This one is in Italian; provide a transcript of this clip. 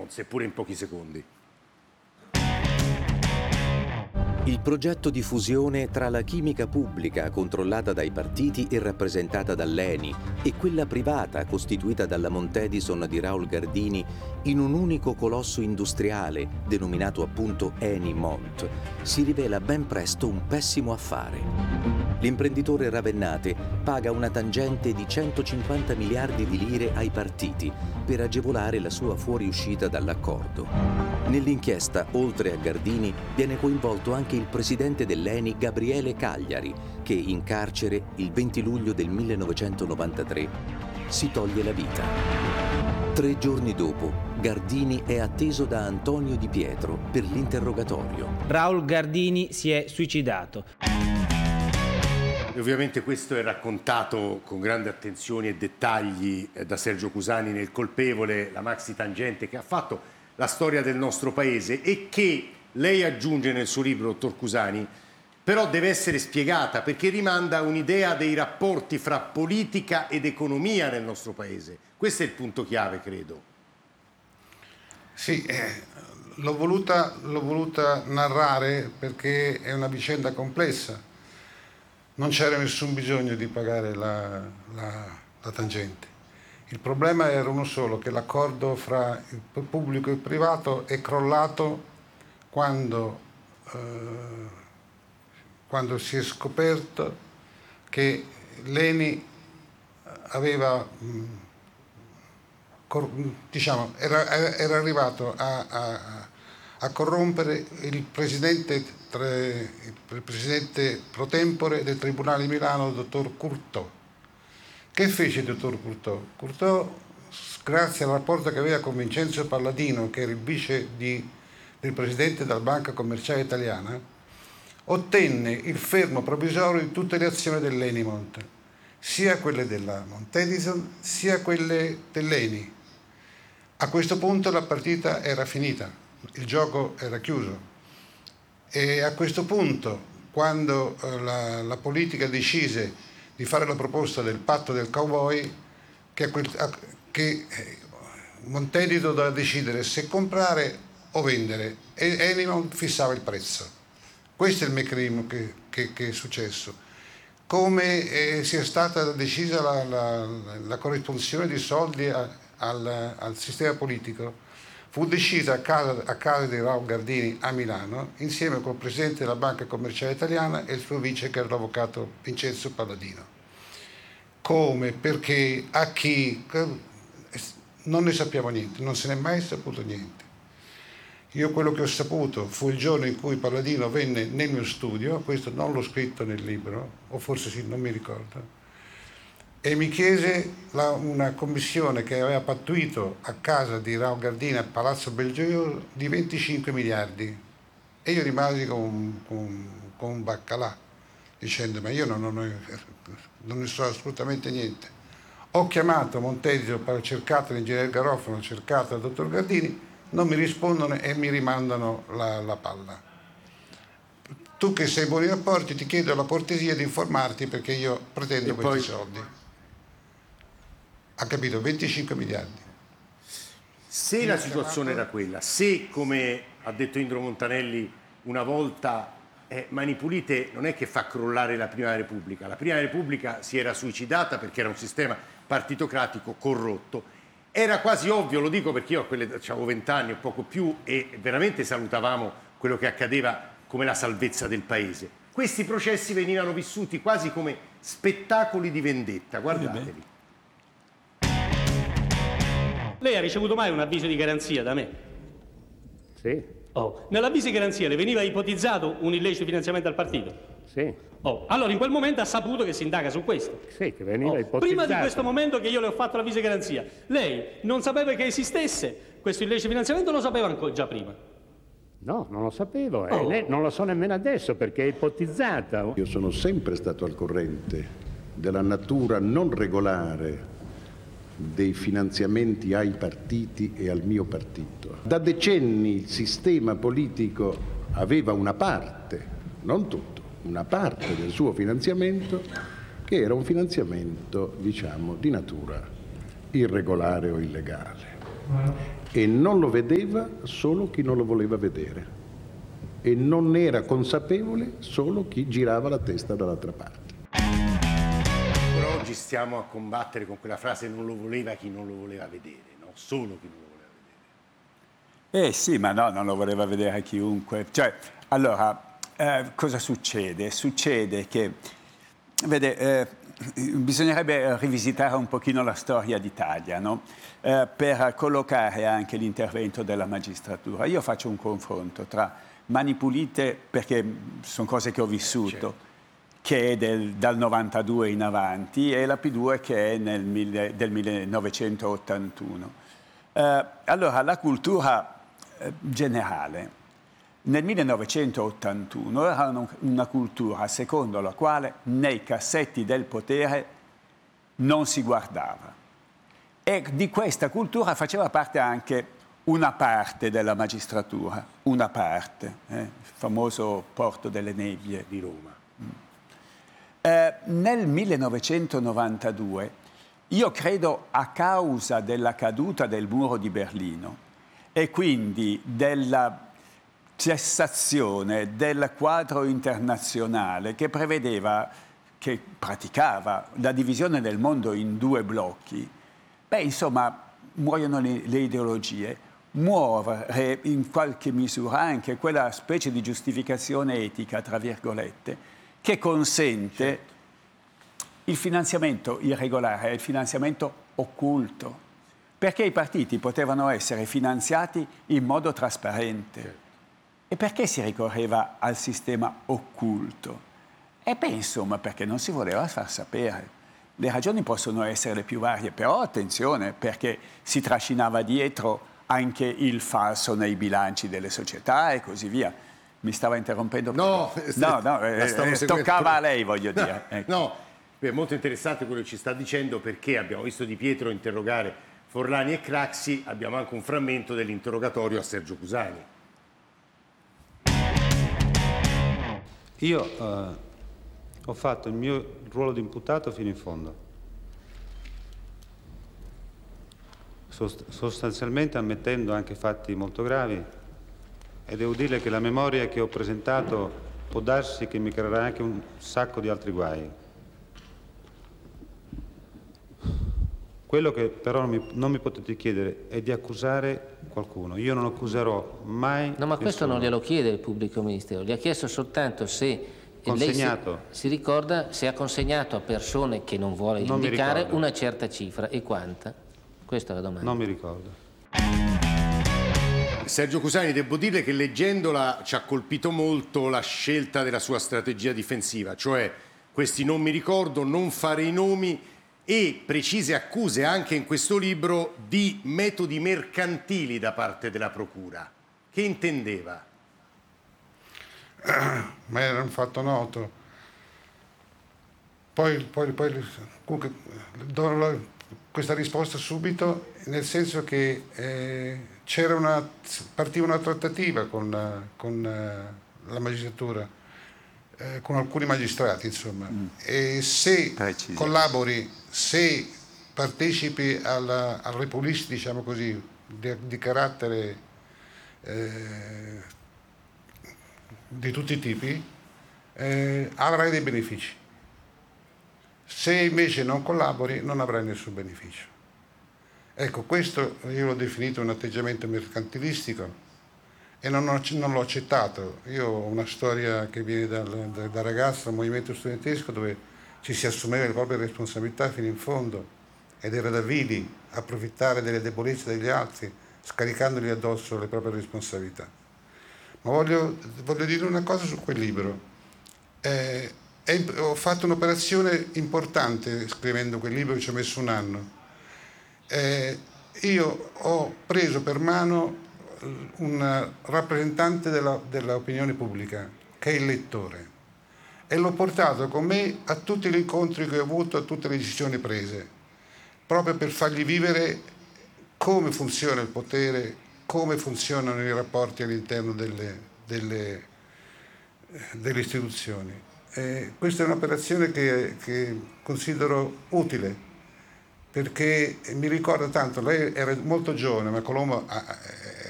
seppure in pochi secondi. Il progetto di fusione tra la chimica pubblica, controllata dai partiti e rappresentata dall'ENI, e quella privata, costituita dalla Montedison di Raul Gardini, in un unico colosso industriale, denominato appunto Eni Mont, si rivela ben presto un pessimo affare. L'imprenditore Ravennate paga una tangente di 150 miliardi di lire ai partiti per agevolare la sua fuoriuscita dall'accordo. Nell'inchiesta, oltre a Gardini, viene coinvolto anche il presidente dell'ENI Gabriele Cagliari, che in carcere il 20 luglio del 1993 si toglie la vita. 3 giorni dopo, Gardini è atteso da Antonio Di Pietro per l'interrogatorio. Raul Gardini si è suicidato. E ovviamente questo è raccontato con grande attenzione e dettagli da Sergio Cusani nel Colpevole, la maxi tangente che ha fatto la storia del nostro paese e che lei aggiunge nel suo libro, dottor Cusani, però deve essere spiegata perché rimanda a un'idea dei rapporti fra politica ed economia nel nostro paese. Questo è il punto chiave, credo. Sì, l'ho voluta narrare perché è una vicenda complessa. Non c'era nessun bisogno di pagare la tangente. Il problema era uno solo, che l'accordo fra il pubblico e il privato è crollato quando si è scoperto che l'ENI aveva, era arrivato a corrompere il presidente pro tempore del Tribunale di Milano, il dottor Curtò. Che fece il dottor Curtò? Curtò, grazie al rapporto che aveva con Vincenzo Palladino, che era il vice del presidente della Banca Commerciale Italiana, ottenne il fermo provvisorio di tutte le azioni dell'Eni Mont, sia quelle della Montedison sia quelle dell'Eni. A questo punto la partita era finita, il gioco era chiuso. E a questo punto, quando la politica decise di fare la proposta del patto del cowboy, che Montedison doveva decidere se comprare o vendere, e Eni Mont fissava il prezzo. Questo è il meccanismo che è successo. Come sia stata decisa la corrispondenza di soldi al sistema politico, fu decisa a casa di Raul Gardini a Milano, insieme col presidente della Banca Commerciale Italiana e il suo vice, che era l'avvocato Vincenzo Palladino. Come, perché, a chi, non ne sappiamo niente, non se n'è mai saputo niente. Io quello che ho saputo fu il giorno in cui Palladino venne nel mio studio, questo non l'ho scritto nel libro, o forse sì, non mi ricordo, e mi chiese una commissione che aveva pattuito a casa di Raul Gardini a Palazzo Belgioioso di 25 miliardi. E io rimasi con un baccalà, dicendo: ma io non ne so assolutamente niente. Ho chiamato Montedison, ho cercato l'ingegnere Garofano, ho cercato il dottor Gardini, non mi rispondono e mi rimandano la palla. Tu che sei buoni rapporti, ti chiedo la cortesia di informarti perché io pretendo questi soldi. Ha capito? 25 miliardi. Se la situazione era quella, se, come ha detto Indro Montanelli una volta, Mani Pulite non è che fa crollare la Prima Repubblica. La Prima Repubblica si era suicidata perché era un sistema partitocratico corrotto. Era quasi ovvio, lo dico perché io avevo 20 anni o poco più e veramente salutavamo quello che accadeva come la salvezza del paese. Questi processi venivano vissuti quasi come spettacoli di vendetta, guardateli. Lei ha ricevuto mai un avviso di garanzia da me? Sì. Nell'avviso di garanzia le veniva ipotizzato un illecito finanziamento al partito? Sì. Allora in quel momento ha saputo che si indaga su questo? Sì, che veniva ipotizzato. Prima di questo momento che io le ho fatto l'avviso di garanzia, lei non sapeva che esistesse questo illecito finanziamento o lo sapeva già prima? No, non lo sapevo, non lo so nemmeno adesso perché è ipotizzata. Io sono sempre stato al corrente della natura non regolare dei finanziamenti ai partiti e al mio partito. Da decenni il sistema politico aveva una parte, non tutto, una parte del suo finanziamento che era un finanziamento, diciamo, di natura irregolare o illegale. e non lo vedeva solo chi non lo voleva vedere e non era consapevole solo chi girava la testa dall'altra parte. Ancora oggi stiamo a combattere con quella frase non lo voleva chi non lo voleva vedere, no? Solo chi non lo voleva vedere. Sì, ma no, non lo voleva vedere chiunque. Cioè, allora, cosa succede? Succede che, vede, bisognerebbe rivisitare un pochino la storia d'Italia, no? Per collocare anche l'intervento della magistratura. Io faccio un confronto tra Mani Pulite, perché sono cose che ho vissuto, certo, che è dal 92 in avanti, e la P2 che è del 1981. Allora, la cultura generale nel 1981 era una cultura secondo la quale nei cassetti del potere non si guardava, e di questa cultura faceva parte anche una parte della magistratura, una parte, il famoso Porto delle Nebbie di Roma. Nel 1992, io credo a causa della caduta del muro di Berlino e quindi della cessazione del quadro internazionale che prevedeva, che praticava la divisione del mondo in due blocchi, insomma, muoiono le ideologie. Muore in qualche misura anche quella specie di giustificazione etica, tra virgolette, che consente il finanziamento irregolare, il finanziamento occulto, perché i partiti potevano essere finanziati in modo trasparente. E perché si ricorreva al sistema occulto? Insomma, perché non si voleva far sapere. Le ragioni possono essere le più varie, però attenzione, perché si trascinava dietro anche il falso nei bilanci delle società e così via. Mi stava interrompendo? No, toccava a lei, voglio dire. Ecco. No, è molto interessante quello che ci sta dicendo, perché abbiamo visto Di Pietro interrogare Forlani e Craxi, abbiamo anche un frammento dell'interrogatorio a Sergio Cusani. Io ho fatto il mio ruolo di imputato fino in fondo. Sostanzialmente ammettendo anche fatti molto gravi, e devo dire che la memoria che ho presentato può darsi che mi creerà anche un sacco di altri guai. Quello che però non mi potete chiedere è di accusare qualcuno. Io non accuserò mai No, ma questo nessuno. non glielo chiede il pubblico ministero, gli ha chiesto soltanto se consegnato. Lei si ricorda se ha consegnato a persone che non vuole indicare una certa cifra e quanta. Questa è la domanda. Non mi ricordo. Sergio Cusani, devo dire che leggendola ci ha colpito molto la scelta della sua strategia difensiva, cioè questi non mi ricordo, non fare i nomi e precise accuse anche in questo libro di metodi mercantili da parte della Procura. Che intendeva? Ma era un fatto noto. Poi comunque do questa risposta subito, nel senso che partiva una trattativa con la magistratura, con alcuni magistrati, insomma, e se collabori, se partecipi al repulisti, diciamo così, di carattere di tutti i tipi, avrai dei benefici. Se invece non collabori non avrai nessun beneficio. Ecco, questo io l'ho definito un atteggiamento mercantilistico e non l'ho accettato. Io ho una storia che viene da ragazzo del movimento studentesco, dove ci si assumeva le proprie responsabilità fino in fondo, ed era da vili approfittare delle debolezze degli altri, scaricandogli addosso le proprie responsabilità. Ma voglio dire una cosa su quel libro. Ho fatto un'operazione importante scrivendo quel libro, che ci ho messo un anno. Io ho preso per mano un rappresentante dell'opinione pubblica, che è il lettore, e l'ho portato con me a tutti gli incontri che ho avuto, a tutte le decisioni prese, proprio per fargli vivere come funziona il potere, come funzionano i rapporti all'interno delle istituzioni. Questa è un'operazione che considero utile, perché mi ricorda tanto, lei era molto giovane, ma Colombo